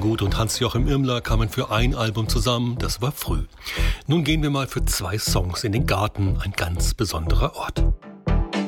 Assergut und Hans-Joachim Irmler kamen für ein Album zusammen, das war früh. Nun gehen wir mal für 2 Songs in den Garten, ein ganz besonderer Ort.